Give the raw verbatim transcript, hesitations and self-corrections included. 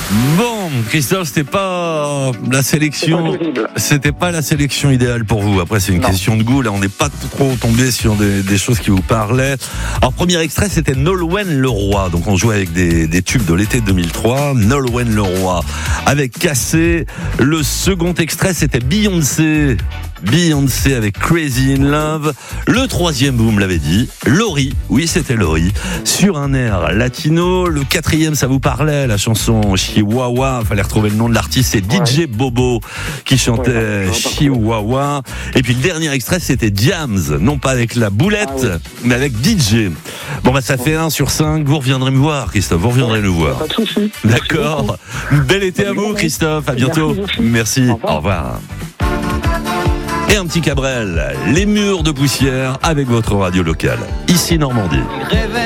Bon, Christophe, c'était pas la sélection, c'était pas la sélection idéale pour vous. Après, c'est une non. question de goût. Là, on n'est pas trop tombé sur des, des choses qui vous parlaient. Alors, premier extrait, c'était Nolwenn Leroy. Donc, on jouait avec des, des tubes de l'été deux mille trois. Nolwenn Leroy avec Cassé. Le second extrait, c'était Beyoncé. Beyoncé avec Crazy in Love. Le troisième, vous me l'avez dit, Laurie. Oui, c'était Laurie. Sur un air latino. Le quatrième, ça vous parlait, la chanson Chihuahua. Fallait retrouver le nom de l'artiste. C'est D J ouais. Bobo qui chantait ouais, Chihuahua. Et puis le dernier extrait, c'était Diams. Non pas avec la boulette, ah, oui. mais avec D J. Bon, bah, ça fait un sur cinq. Vous reviendrez me voir, Christophe. Vous reviendrez nous voir. Pas de soucis. D'accord. Bel été à vous, Christophe. À bientôt. Merci. Merci. Au revoir. Au revoir. Et un petit Cabrel, les murs de poussière avec votre radio locale. Ici Normandie.